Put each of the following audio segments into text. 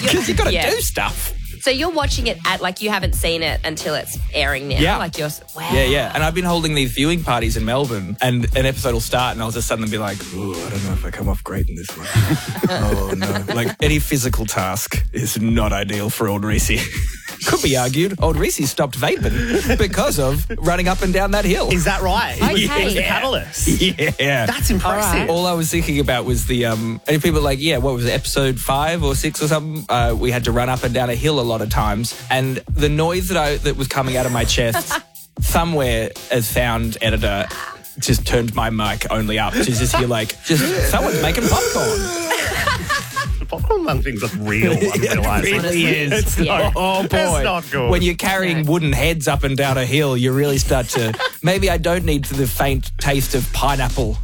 Because you've got to do stuff. So you're watching it at, you haven't seen it until it's airing now. Yeah. Wow. Yeah. And I've been holding these viewing parties in Melbourne, and an episode will start and I'll just suddenly be like, oh, I don't know if I come off great in this one. Oh, no. Like, any physical task is not ideal for old Reese. Could be argued, old Reese stopped vaping because of running up and down that hill. Is that right? Okay. It was the catalyst. Yeah. That's impressive. All I was thinking about was the, and people were like, what was it, episode 5 or 6 or something? We had to run up and down a hill a lot of times. And the noise that was coming out of my chest, somewhere as sound editor just turned my mic only up to just hear someone's making popcorn. The popcorn munching's a real unrealised. It really is. It's not, oh, boy. It's not good. When you're carrying wooden heads up and down a hill, you really start to... Maybe I don't need the faint taste of pineapple.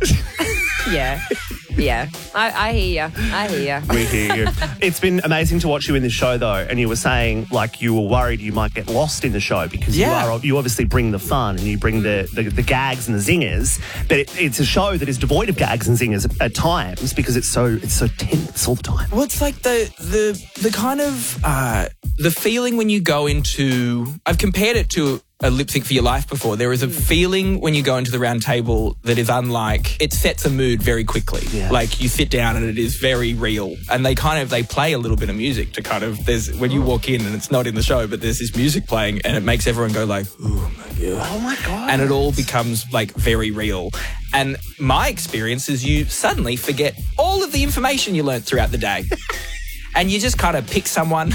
Yeah. I hear you. We hear you. It's been amazing to watch you in this show, though. And you were saying, you were worried you might get lost in the show because you obviously bring the fun and you bring the gags and the zingers. But it's a show that is devoid of gags and zingers at times because it's so tense all the time. Well, it's like the kind of the feeling when you go into... I've compared it to a Lip Sync for Your Life before. There is a feeling when you go into the round table that is unlike. It sets a mood very quickly. Yeah. Like, you sit down and it is very real. And they play a little bit of music to when you walk in and it's not in the show, but there's this music playing and it makes everyone go like, oh my God. Oh my God. And it all becomes very real. And my experience is you suddenly forget all of the information you learned throughout the day. And you just kind of pick someone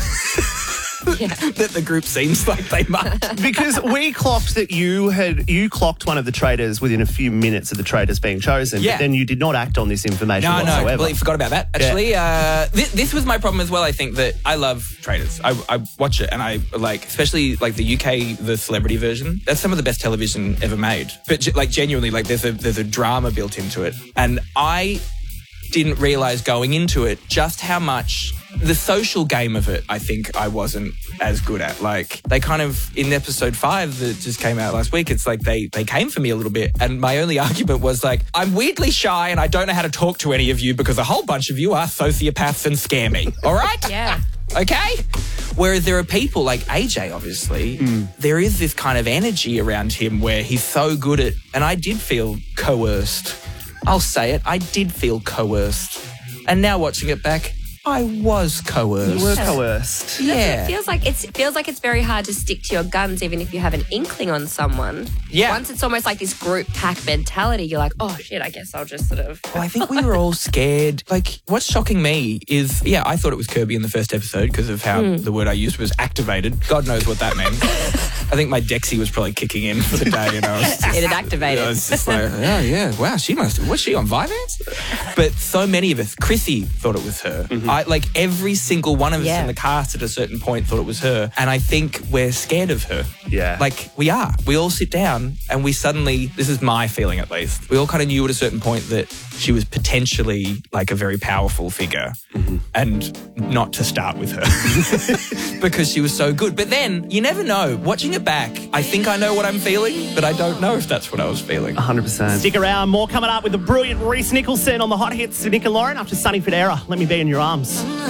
that the group seems like they must. Because we clocked that you clocked one of the traders within a few minutes of the traders being chosen, but then you did not act on this information whatsoever. No, I completely forgot about that. Actually, this was my problem as well. I think that I love traders. I watch it and I especially the UK, the celebrity version. That's some of the best television ever made. But genuinely, there's a drama built into it. And I didn't realise going into it just how much the social game of it, I think I wasn't as good at. They kind of, in episode 5 that just came out last week, it's they came for me a little bit. And my only argument was I'm weirdly shy and I don't know how to talk to any of you because a whole bunch of you are sociopaths and scare me. All right? Yeah. Okay? Whereas there are people like AJ, obviously, there is this kind of energy around him where he's so good at, and I did feel coerced. I'll say it, I did feel coerced. And now watching it back, I was coerced. You were coerced. Yeah. It feels like it's very hard to stick to your guns even if you have an inkling on someone. Yeah. Once it's almost like this group pack mentality, you're like, oh shit, I guess I'll just sort of... Well, I think we were all scared. What's shocking me is, I thought it was Kirby in the first episode because of how the word I used was activated. God knows what that meant. I think my Dexy was probably kicking in for the day and I was just... It had activated. I was just wow, she was she on Vyvanse? But so many of us, Chrissy thought it was her. Mm-hmm. Every single one of us in the cast at a certain point thought it was her. And I think we're scared of her. Yeah. We are. We all sit down and we suddenly, this is my feeling at least, we all kind of knew at a certain point that she was potentially a very powerful figure and not to start with her because she was so good. But then you never know. Watching it back, I think I know what I'm feeling, but I don't know if that's what I was feeling. 100%. Stick around. More coming up with the brilliant Reese Nicholson on the Hot Hits with Nick and Lauren after Sunny Federa. Let me be in your arms.